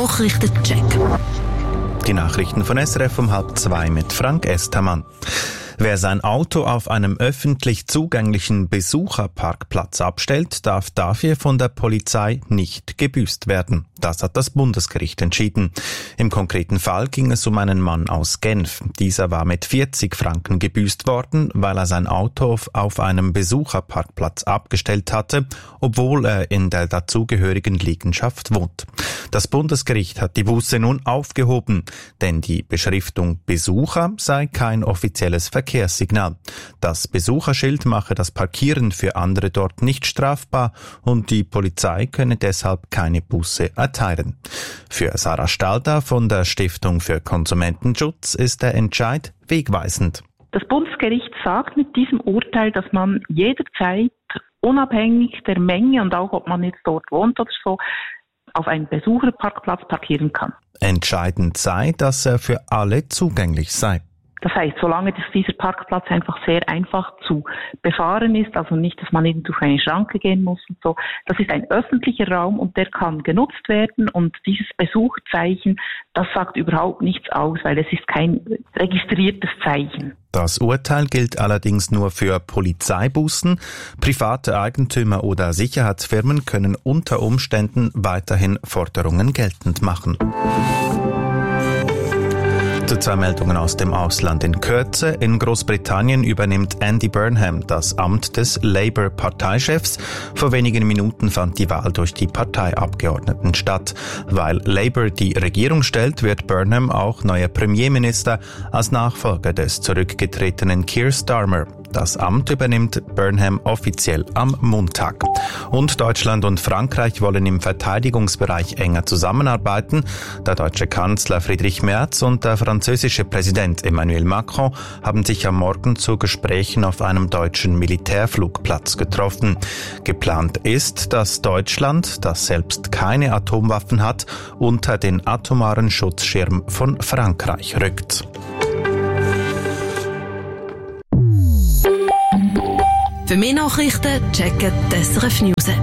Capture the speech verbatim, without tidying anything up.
Nachrichtencheck. Die Nachrichten von S R F um halb zwei mit Frank Estermann. Wer sein Auto auf einem öffentlich zugänglichen Besucherparkplatz abstellt, darf dafür von der Polizei nicht gebüßt werden. Das hat das Bundesgericht entschieden. Im konkreten Fall ging es um einen Mann aus Genf. Dieser war mit vierzig Franken gebüßt worden, weil er sein Auto auf einem Besucherparkplatz abgestellt hatte, obwohl er in der dazugehörigen Liegenschaft wohnt. Das Bundesgericht hat die Buße nun aufgehoben, denn die Beschriftung Besucher sei kein offizielles Verkehrssignal. Das Besucherschild mache das Parkieren für andere dort nicht strafbar und die Polizei könne deshalb keine Buße erteilen. Für Sarah Stalder von der Stiftung für Konsumentenschutz ist der Entscheid wegweisend. Das Bundesgericht sagt mit diesem Urteil, dass man jederzeit, unabhängig der Menge und auch ob man jetzt dort wohnt oder so, auf einem Besucherparkplatz parkieren kann. Entscheidend sei, dass er für alle zugänglich sei. Das heißt, solange dass dieser Parkplatz einfach sehr einfach zu befahren ist, also nicht, dass man eben durch eine Schranke gehen muss und so, das ist ein öffentlicher Raum und der kann genutzt werden und dieses Besucherzeichen, das sagt überhaupt nichts aus, weil es ist kein registriertes Zeichen. Das Urteil gilt allerdings nur für Polizeibußen. Private Eigentümer oder Sicherheitsfirmen können unter Umständen weiterhin Forderungen geltend machen. Zu zwei Meldungen aus dem Ausland in Kürze. In Großbritannien übernimmt Andy Burnham das Amt des Labour-Parteichefs. Vor wenigen Minuten fand die Wahl durch die Parteiabgeordneten statt. Weil Labour die Regierung stellt, wird Burnham auch neuer Premierminister als Nachfolger des zurückgetretenen Keir Starmer. Das Amt übernimmt Burnham offiziell am Montag. Und Deutschland und Frankreich wollen im Verteidigungsbereich enger zusammenarbeiten. Der deutsche Kanzler Friedrich Merz und der französische Präsident Emmanuel Macron haben sich am Morgen zu Gesprächen auf einem deutschen Militärflugplatz getroffen. Geplant ist, dass Deutschland, das selbst keine Atomwaffen hat, unter den atomaren Schutzschirm von Frankreich rückt. Für mehr Nachrichten checken die S R F News App.